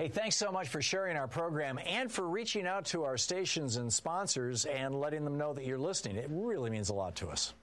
Hey, thanks so much for sharing our program and for reaching out to our stations and sponsors and letting them know that you're listening. It really means a lot to us.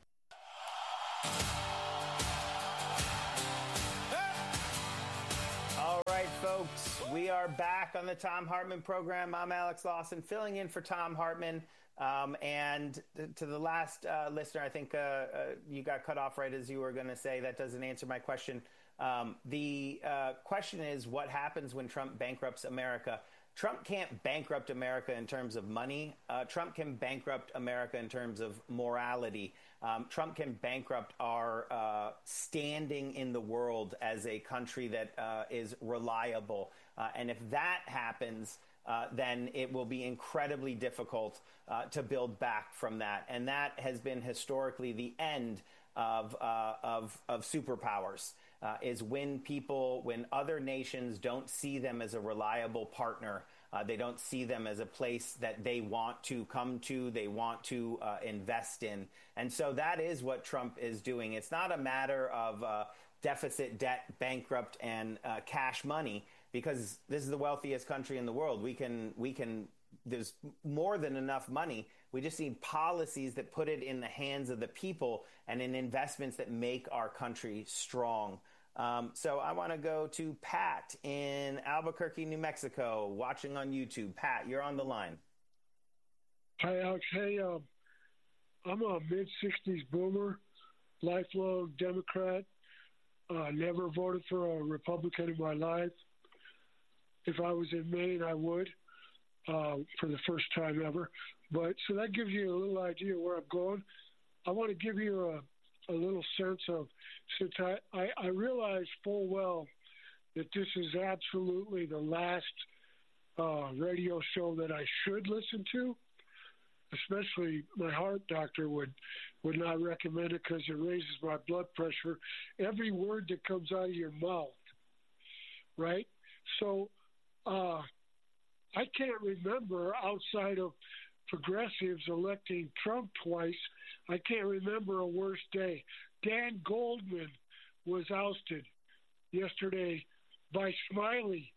All right, folks, we are back on the Thom Hartmann program. I'm Alex Lawson, filling in for Thom Hartmann. And to the last listener, I think you got cut off right as you were going to say that doesn't answer my question. The question is, what happens when Trump bankrupts America? Trump can't bankrupt America in terms of money. Trump can bankrupt America in terms of morality. Trump can bankrupt our standing in the world as a country that is reliable. And if that happens, then it will be incredibly difficult to build back from that. And that has been historically the end of superpowers, is when other nations don't see them as a reliable partner. They don't see them as a place that they want to come to, they want to invest in. And so that is what Trump is doing. It's not a matter of deficit, debt, bankrupt, and cash money, because this is the wealthiest country in the world. There's more than enough money. We just need policies that put it in the hands of the people and in investments that make our country strong. So I want to go to Pat in Albuquerque, New Mexico, watching on YouTube. Pat, you're on the line. Hi, Alex. Hey, I'm a mid-60s boomer, lifelong Democrat. Never voted for a Republican in my life. If I was in Maine, I would, for the first time ever. But so that gives you a little idea where I'm going. I want to give you a little sense of, since I realize full well that this is absolutely the last radio show that I should listen to. Especially my heart doctor would not recommend it because it raises my blood pressure. Every word that comes out of your mouth, right? So I can't remember, outside of progressives electing Trump twice, I can't remember a worse day. Dan Goldman was ousted yesterday by Smiley.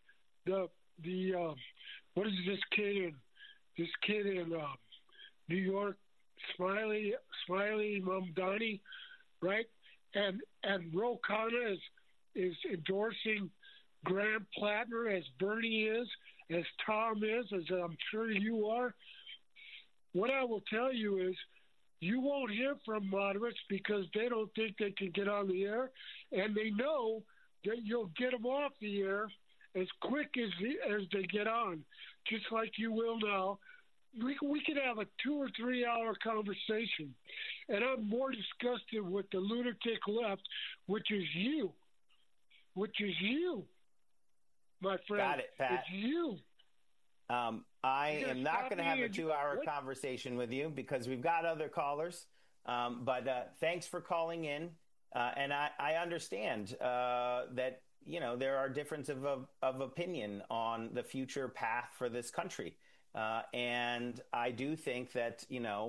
What is this kid in New York, Smiley Mamdani, right? And Ro Khanna is endorsing Graham Plattner, as Bernie is, as Tom is, as I'm sure you are. What I will tell you is, you won't hear from moderates because they don't think they can get on the air, and they know that you'll get them off the air as quick as they get on, just like you will now. We could have a 2 or 3 hour conversation, and I'm more disgusted with the lunatic left, which is you, my friend. Got it, Pat. It's you. I am not going to have a 2 hour conversation with you because we've got other callers. But thanks for calling in. And I understand that, there are differences of opinion on the future path for this country. And I do think that,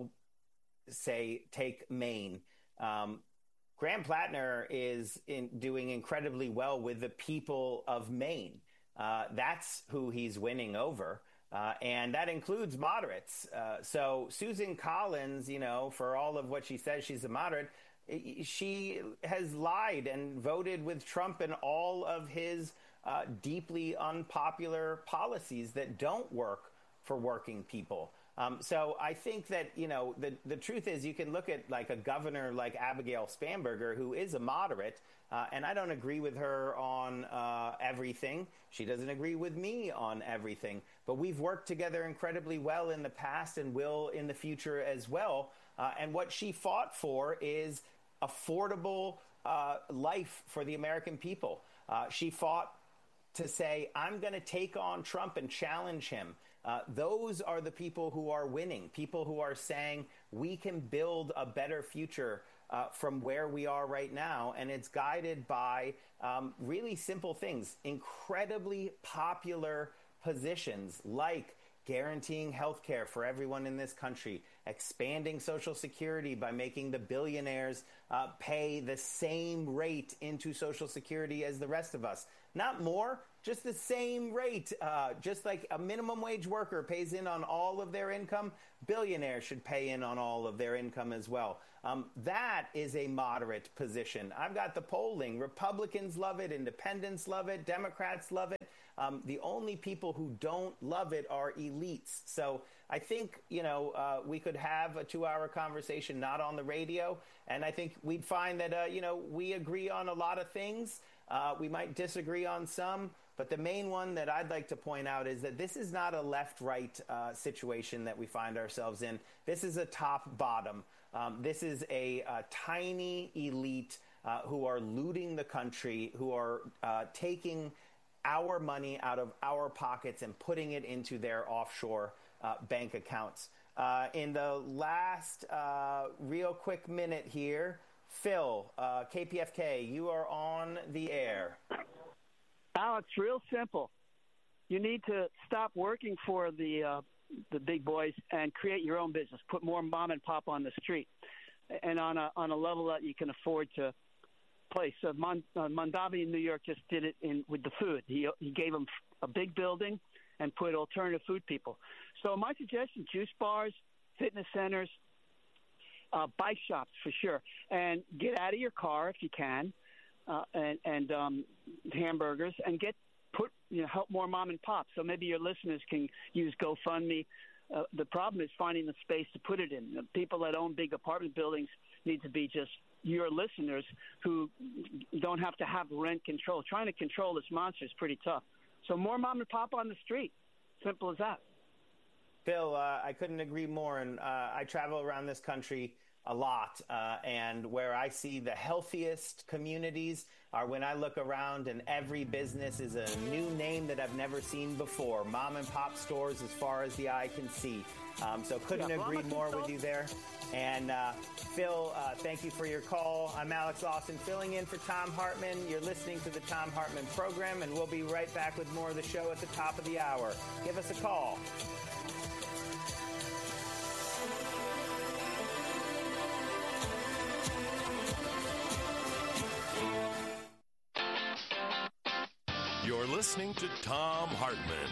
take Maine. Graham Plattner is doing incredibly well with the people of Maine. That's who he's winning over. And that includes moderates. So Susan Collins, for all of what she says, she's a moderate. She has lied and voted with Trump in all of his deeply unpopular policies that don't work for working people. So I think that, the truth is, you can look at like a governor like Abigail Spanberger, who is a moderate, and I don't agree with her on everything. She doesn't agree with me on everything. But we've worked together incredibly well in the past and will in the future as well. And what she fought for is affordable life for the American people. She fought to say, I'm going to take on Trump and challenge him. Those are the people who are winning, people who are saying we can build a better future from where we are right now. And it's guided by really simple things, incredibly popular positions like guaranteeing health care for everyone in this country, expanding Social Security by making the billionaires pay the same rate into Social Security as the rest of us. Not more, just the same rate. Just like a minimum wage worker pays in on all of their income, billionaires should pay in on all of their income as well. That is a moderate position. I've got the polling. Republicans love it. Independents love it. Democrats love it. The only people who don't love it are elites. So I think, we could have a 2-hour conversation not on the radio. And I think we'd find that, we agree on a lot of things. We might disagree on some. But the main one that I'd like to point out is that this is not a left-right situation that we find ourselves in. This is a top-bottom. This is a tiny elite who are looting the country, who are taking our money out of our pockets and putting it into their offshore bank accounts. In the last real quick minute here, Phil, KPFK, you are on the air. Alex, real simple. You need to stop working for the big boys and create your own business. Put more mom and pop on the street, and on a level that you can afford to place. So Mondavi in New York just did it with the food. He gave them a big building and put alternative food people. So my suggestion: juice bars, fitness centers, bike shops for sure, and get out of your car if you can. And hamburgers, and help more mom and pop. So maybe your listeners can use GoFundMe. The problem is finding the space to put it in. The people that own big apartment buildings need to be just your listeners who don't have to have rent control. Trying to control this monster is pretty tough. So more mom and pop on the street. Simple as that. Bill, I couldn't agree more. And I travel around this country a lot, and where I see the healthiest communities are when I look around and every business is a new name that I've never seen before. Mom and pop stores as far as the eye can see. So couldn't agree more with you there. And Phil, thank you for your call. I'm Alex Lawson filling in for Thom Hartmann. You're listening to the Thom Hartmann program, and we'll be right back with more of the show at the top of the hour. Give us a call. You're listening to Thom Hartmann.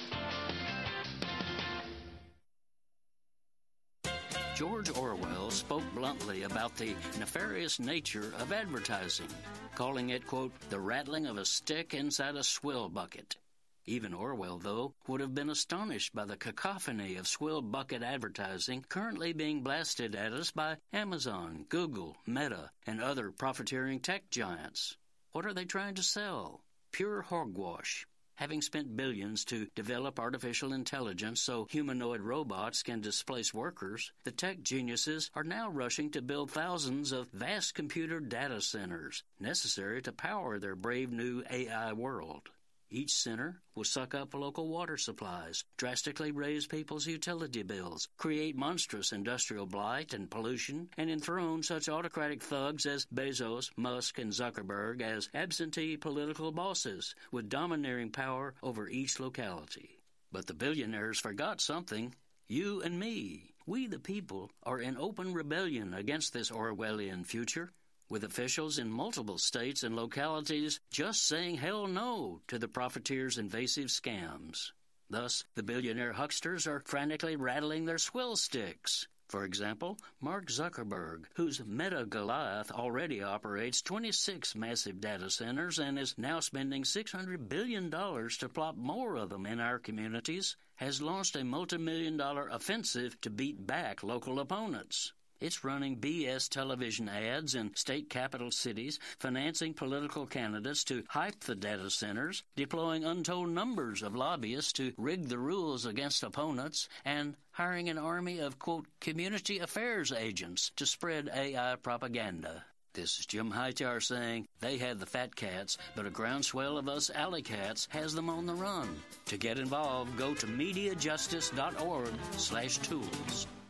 George Orwell spoke bluntly about the nefarious nature of advertising, calling it, quote, the rattling of a stick inside a swill bucket. Even Orwell, though, would have been astonished by the cacophony of swill bucket advertising currently being blasted at us by Amazon, Google, Meta, and other profiteering tech giants. What are they trying to sell? Pure hogwash. Having spent billions to develop artificial intelligence so humanoid robots can displace workers, the tech geniuses are now rushing to build thousands of vast computer data centers necessary to power their brave new AI world. Each center will suck up local water supplies, drastically raise people's utility bills, create monstrous industrial blight and pollution, and enthrone such autocratic thugs as Bezos, Musk, and Zuckerberg as absentee political bosses with domineering power over each locality. But the billionaires forgot something. You and me, we the people, are in open rebellion against this Orwellian future, with officials in multiple states and localities just saying hell no to the profiteers' invasive scams. Thus, the billionaire hucksters are frantically rattling their swill sticks. For example, Mark Zuckerberg, whose Meta Goliath already operates 26 massive data centers and is now spending $600 billion to plop more of them in our communities, has launched a multi-million-dollar offensive to beat back local opponents. It's running BS television ads in state capital cities, financing political candidates to hype the data centers, deploying untold numbers of lobbyists to rig the rules against opponents, and hiring an army of, quote, community affairs agents to spread AI propaganda. This is Jim Hightower saying they had the fat cats, but a groundswell of us alley cats has them on the run. To get involved, go to MediaJustice.org/tools.